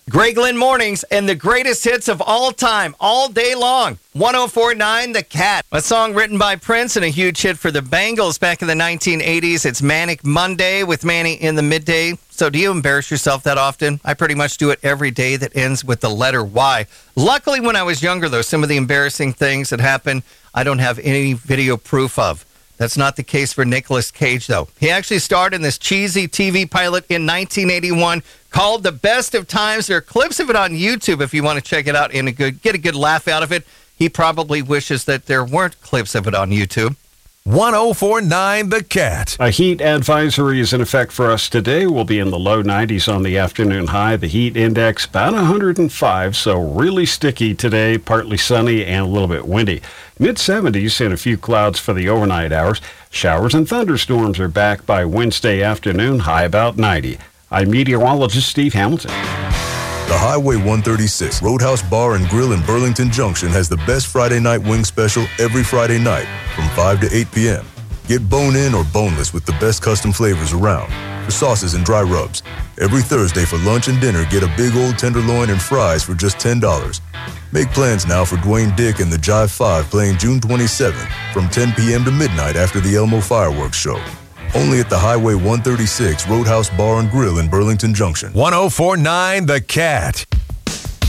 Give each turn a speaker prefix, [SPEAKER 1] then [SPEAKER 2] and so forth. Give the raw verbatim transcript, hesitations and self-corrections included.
[SPEAKER 1] Greg Lynn Mornings and the greatest hits of all time, all day long. one oh four point nine The Cat. A song written by Prince and a huge hit for the Bangles back in the nineteen eighties. It's Manic Monday with Manny in the midday. So do you embarrass yourself that often? I pretty much do it every day that ends with the letter Y. Luckily, when I was younger, though, some of the embarrassing things that happened, I don't have any video proof of. That's not the case for Nicolas Cage, though. He actually starred in this cheesy T V pilot in nineteen eighty-one called The Best of Times. There are clips of it on YouTube if you want to check it out and a good, get a good laugh out of it. He probably wishes that there weren't clips of it on YouTube.
[SPEAKER 2] one oh four point nine The Cat.
[SPEAKER 3] A heat advisory is in effect for us today. We'll be in the low nineties on the afternoon high. The heat index about one hundred five, so really sticky today, partly sunny and a little bit windy. mid seventies and a few clouds for the overnight hours. Showers and thunderstorms are back by Wednesday afternoon, high about ninety. I'm meteorologist Steve Hamilton.
[SPEAKER 4] The Highway one thirty-six Roadhouse Bar and Grill in Burlington Junction has the best Friday night wing special every Friday night from five to eight p.m. Get bone-in or boneless with the best custom flavors around for sauces and dry rubs. Every Thursday for lunch and dinner, get a big old tenderloin and fries for just ten dollars. Make plans now for Dwayne Dick and the Jive five playing June twenty-seventh from ten p.m. to midnight after the Elmo Fireworks Show. Only at the Highway one thirty-six Roadhouse Bar and Grill in Burlington Junction.
[SPEAKER 2] one oh four point nine The Cat.